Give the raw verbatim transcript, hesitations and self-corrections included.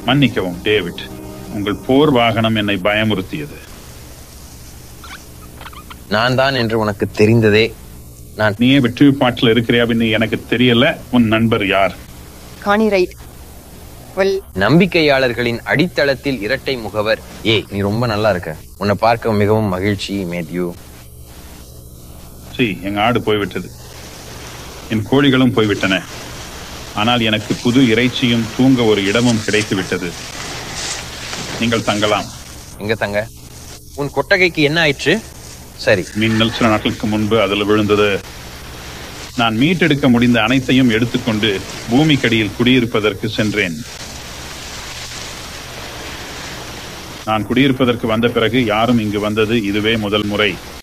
மன்னிக்கவும் டேவிட், உங்கள் போர் வாகனம் என்னை பயமுறுத்தியது. நான் தான் என்று உனக்கு தெரிந்ததே. நான் நீ வெற்றி பாட்டில் இருக்கிறியான்னு எனக்கு தெரியல. உன் நண்பர் யார்? காணி ரைட். நம்பிக்கையாளர்களின் அடித்தளத்தில் இரட்டை முகவர். ஏ, நீ ரொம்ப நல்லா இருக்க. உன்னை பார்க்க மிகவும் மகிழ்ச்சி மேத்யூ. சி, எங்க ஆடு போய்விட்டது, என் கோழிகளும் போய்விட்டன. ஆனால் எனக்கு புது இறைச்சியும் தூங்க ஒரு இடமும் கிடைத்து விட்டது. நீங்கள் தங்கலாம். எங்க தங்க? உன் கொட்டகைக்கு என்ன ஆயிற்று? சரி, மின்னல் சில நாட்களுக்கு முன்பு அதில் விழுந்தது. நான் மீட்டெடுக்க முடிந்த அனைத்தையும் எடுத்துக்கொண்டு பூமிக்கடியில் குடியிருப்பதற்கு சென்றேன். நான் குடியிருப்பதற்கு வந்த பிறகு யாரும் இங்கு வந்தது இதுவே முதல் முறை.